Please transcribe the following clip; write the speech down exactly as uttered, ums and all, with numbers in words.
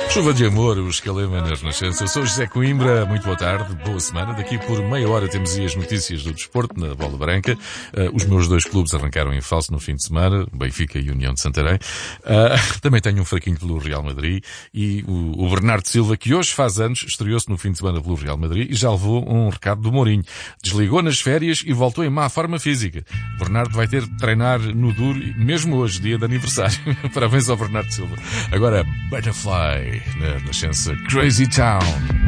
Chuva de amor, o Escalema na Renascença. Eu sou José Coimbra, muito boa tarde, boa semana. Daqui por meia hora temos aí as notícias do desporto na Bola Branca. Uh, os meus dois clubes arrancaram em falso no fim de semana, Benfica e União de Santarém. Uh, também tenho um fraquinho pelo Real Madrid e o, o Bernardo Silva, que hoje faz anos, estreou-se no fim de semana pelo Real Madrid e já levou um recado do Mourinho. Desligou nas férias e voltou em má forma física. Bernardo vai ter de treinar no duro, mesmo hoje, dia de aniversário. Parabéns ao Bernardo Silva. Agora, Butterfly na Renascença, Crazy Town.